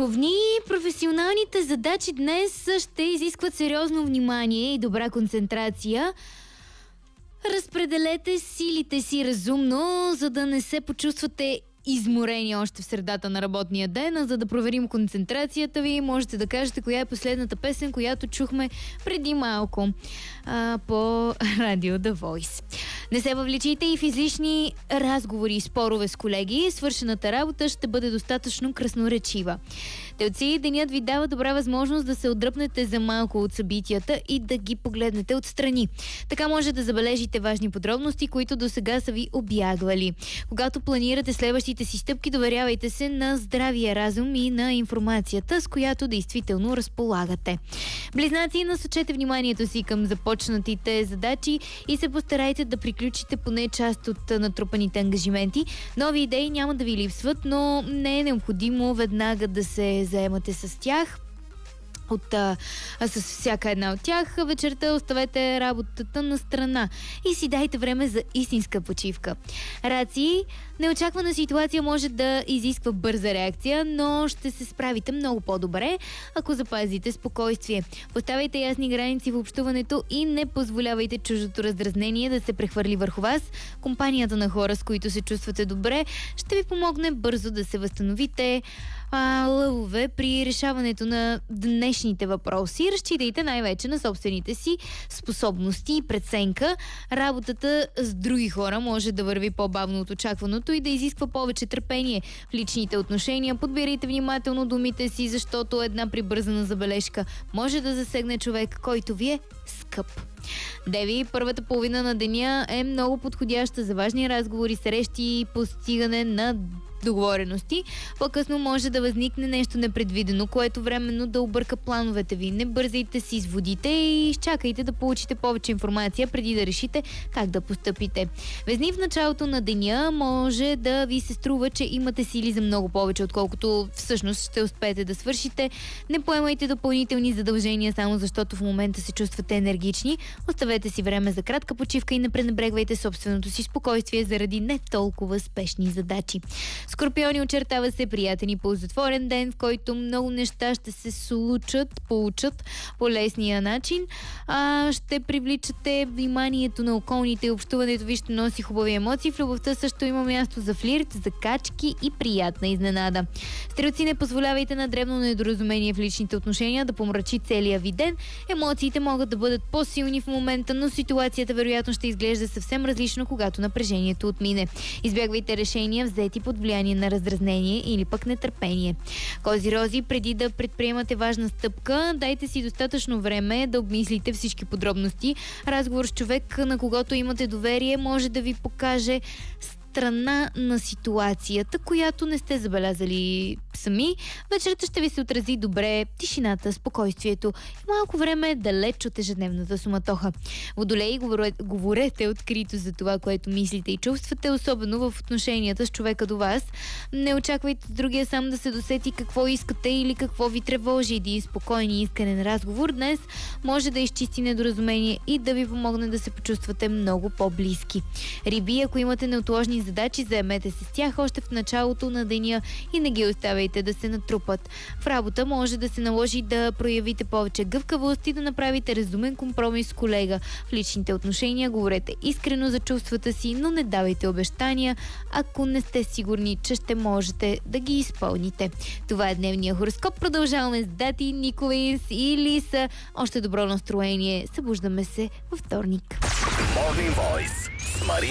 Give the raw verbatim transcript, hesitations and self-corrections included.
Любовни професионалните задачи днес ще изискват сериозно внимание и добра концентрация. Разпределете силите си разумно, за да не се почувствате изморени още в средата на работния ден. А за да проверим концентрацията ви, можете да кажете коя е последната песен, която чухме преди малко а, по радио The Voice. Не се въвлечите и в излишни разговори и спорове с колеги. Свършената работа ще бъде достатъчно красноречива. Телци, денят ви дава добра възможност да се отдръпнете за малко от събитията и да ги погледнете отстрани. Така може да забележите важни подробности, които досега са ви обягвали. Когато планирате следващите си стъпки, доверявайте се на здравия разум и на информацията, с която действително разполагате. Близнаци, насочете вниманието си към започнатите задачи и се постарайте да приключите поне част от натрупаните ангажименти. Нови идеи няма да ви липсват, но не е необходимо веднага да се заемате с тях. От, а, а с всяка една от тях вечерта оставете работата на страна и си дайте време за истинска почивка. Раци, неочаквана ситуация може да изисква бърза реакция, но ще се справите много по-добре, ако запазите спокойствие. Поставяйте ясни граници в общуването и не позволявайте чуждото раздразнение да се прехвърли върху вас. Компанията на хора, с които се чувствате добре, ще ви помогне бързо да се възстановите. А, лъвове, при решаването на днешните въпроси разчитайте най-вече на собствените си способности и преценка. Работата с други хора може да върви по-бавно от очакваното и да изисква повече търпение в личните отношения. Подбирайте внимателно думите си, защото една прибързана забележка може да засегне човек, който ви е скъп. Деви, първата половина на деня е много подходяща за важни разговори, срещи и постигане на договорености. По-късно може да възникне нещо непредвидено, което временно да обърка плановете ви. Не бързайте си изводите и изчакайте да получите повече информация преди да решите как да постъпите. Везни, в началото на деня може да ви се струва, че имате сили за много повече, отколкото всъщност ще успеете да свършите. Не поемайте допълнителни задължения само защото в момента се чувствате енергични. Оставете си време за кратка почивка и не пренебрегвайте собственото си спокойствие заради не толкова спешни задачи. Скорпиони, очертава се приятен и ползотворен ден, в който много неща ще се случат, получат по лесния начин. А, ще привличате вниманието на околните и общуването ви ще носи хубави емоции. В любовта също има място за флирт, закачки и приятна изненада. Стрелци, не позволявайте на дребно недоразумение в личните отношения да помрачи целия ви ден. Емоциите могат да бъдат по-силни в момента, но ситуацията вероятно ще изглежда съвсем различно, когато напрежението отмине. Избягвайте решения, взети под влияние на раздразнение или пък нетърпение. Кози-рози, преди да предприемате важна стъпка, дайте си достатъчно време да обмислите всички подробности. Разговор с човек, на когото имате доверие, може да ви покаже страна на ситуацията, която не сте забелязали сами. Вечерта ще ви се отрази добре тишината, спокойствието и малко време далеч от ежедневната суматоха. Водолеи, говорете открито за това, което мислите и чувствате, особено в отношенията с човека до вас. Не очаквайте другия сам да се досети какво искате или какво ви тревожи. Един спокоен и искрен разговор днес може да изчисти недоразумение и да ви помогне да се почувствате много по-близки. Риби, ако имате неотложни задачи, заемете се с тях още в началото на деня и не ги оставяйте да се натрупат. В работа може да се наложи да проявите повече гъвкавост и да направите разумен компромис с колега. В личните отношения говорете искрено за чувствата си, но не давайте обещания, ако не сте сигурни, че ще можете да ги изпълните. Това е дневния хороскоп. Продължаваме с дати, Николинс и Лиса. Още добро настроение. Събуждаме се във вторник. Morning Voice с Марина